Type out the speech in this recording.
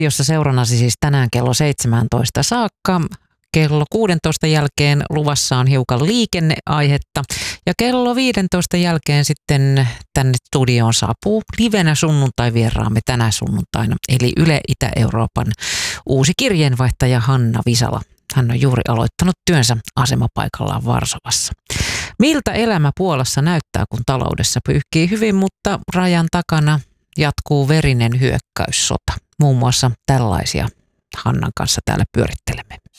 jossa seurannasi siis tänään kello 17 saakka. Kello 16 jälkeen luvassa on hiukan liikenneaihetta ja kello 15 jälkeen sitten tänne studioon saapuu livenä sunnuntai-vieraamme tänä sunnuntaina, eli Yle Itä-Euroopan uusi kirjeenvaihtaja Hanna Visala. Hän on juuri aloittanut työnsä asemapaikallaan Varsovassa. Miltä elämä Puolassa näyttää, kun taloudessa pyyhkii hyvin, mutta rajan takana jatkuu verinen hyökkäyssota? Muun muassa tällaisia Hannan kanssa täällä pyörittelemme.